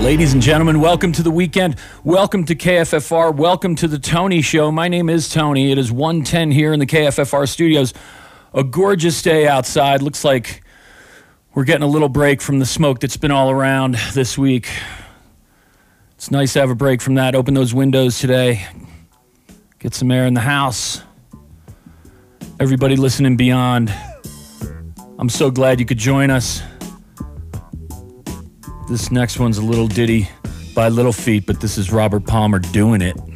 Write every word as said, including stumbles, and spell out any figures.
Ladies and gentlemen, welcome to the weekend. Welcome to K F F R. Welcome to the Tony Show. My name is Tony. It is one ten here in the K F F R studios. A gorgeous day outside. Looks like we're getting a little break from the smoke that's been all around this week. It's nice to have a break from that. Open those windows today. Get some air in the house. Everybody listening beyond, I'm so glad you could join us. This next one's a little ditty by Little Feat, but this is Robert Palmer doing it.